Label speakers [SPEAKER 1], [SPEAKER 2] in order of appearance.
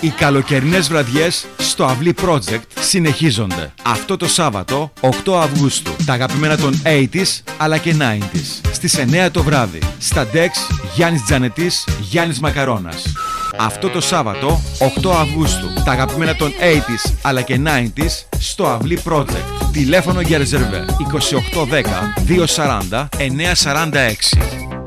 [SPEAKER 1] Οι καλοκαιρινές βραδιές στο Αυλή Project συνεχίζονται. Αυτό το Σάββατο, 8 Αυγούστου, τα αγαπημένα των 80's αλλά και 90's. Στις 9 το βράδυ, στα Dex, Γιάννης Τζανετής, Γιάννης Μακαρώνας. Αυτό το Σάββατο, 8 Αυγούστου, τα αγαπημένα των 80's αλλά και 90's στο Αυλή Project. Τηλέφωνο για ρεζερβέ 2810 240 946.